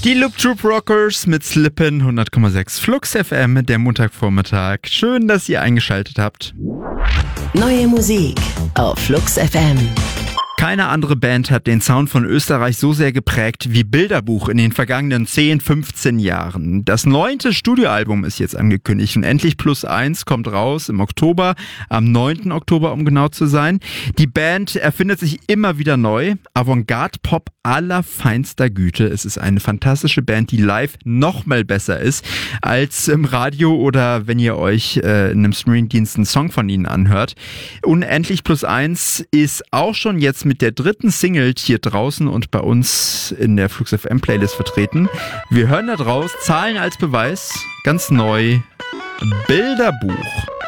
Die Loop Troop Rockers mit Slippin' 100,6 Flux FM, der Montagvormittag. Schön, dass ihr eingeschaltet habt. Neue Musik auf Flux FM. Keine andere Band hat den Sound von Österreich so sehr geprägt wie Bilderbuch in den vergangenen 10, 15 Jahren. Das 9. Studioalbum ist jetzt angekündigt und Endlich +1 kommt raus im Oktober, am 9. Oktober, um genau zu sein. Die Band erfindet sich immer wieder neu, Avantgarde-Pop allerfeinster Güte. Es ist eine fantastische Band, die live noch mal besser ist als im Radio oder wenn ihr euch in einem Streamingdienst einen Song von ihnen anhört. Und Endlich +1 ist auch schon jetzt mit der 3. Single hier draußen und bei uns in der Flux FM Playlist vertreten. Wir hören da draus, Zahlen als Beweis, ganz neu, Bilderbuch.